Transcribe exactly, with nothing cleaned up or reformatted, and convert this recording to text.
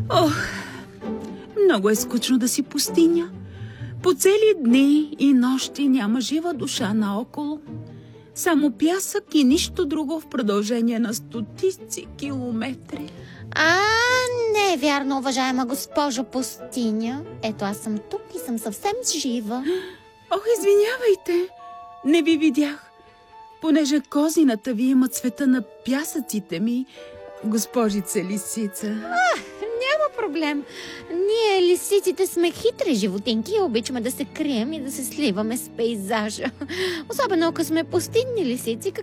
Ох, много е скучно да си пустиня. По цели дни и нощи няма жива душа наоколо. Само пясък и нищо друго в продължение на стотици километри. А, не е вярно, уважаема госпожо пустиня. Ето, аз съм тук и съм съвсем жива. Ох, извинявайте, не ви видях. Понеже козината ви има цвета на пясъците ми, госпожице лисица. А, няма проблем. Ние, лисиците, сме хитри животинки и обичаме да се крием и да се сливаме с пейзажа. Особено ако сме пустинни лисици,